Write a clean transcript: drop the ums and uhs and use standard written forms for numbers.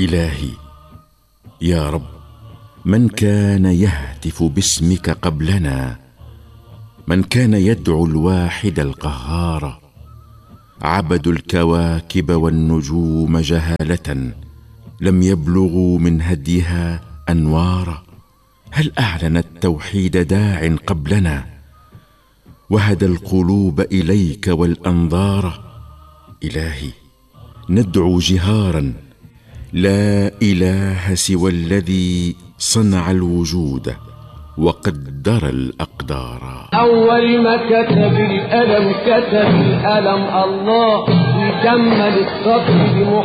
إلهي يا رب، من كان يهتف باسمك قبلنا، من كان يدعو الواحد القهار، عبدوا الكواكب والنجوم جهالة، لم يبلغوا من هديها أنوارا. هل أعلن التوحيد داع قبلنا، وهدى القلوب إليك والأنظار؟ إلهي ندعو جهارا، لا إله سوى الذي صنع الوجود وقدر الأقدار. أول ما كتب الألم الله، وكمل السطر